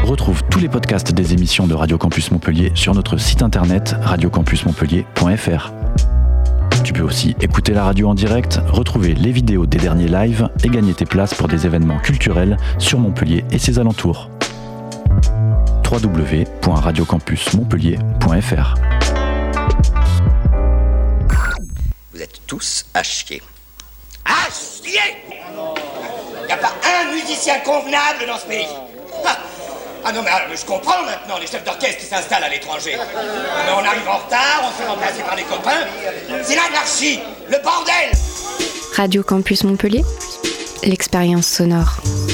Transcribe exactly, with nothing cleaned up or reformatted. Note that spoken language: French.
Retrouve tous les podcasts des émissions de Radio Campus Montpellier sur notre site internet radio campus montpellier point f r. Tu peux aussi écouter la radio en direct, retrouver les vidéos des derniers lives et gagner tes places pour des événements culturels sur Montpellier et ses alentours. w w w point radio campus montpellier point f r. Vous êtes tous à chier. À chier! Il n'y a pas un musicien convenable dans ce pays. Ah, ah non, mais, ah, mais je comprends maintenant les chefs d'orchestre qui s'installent à l'étranger. Ah, mais on arrive en retard, on se fait remplacer par les copains. C'est l'anarchie, le bordel! Radio Campus Montpellier, l'expérience sonore.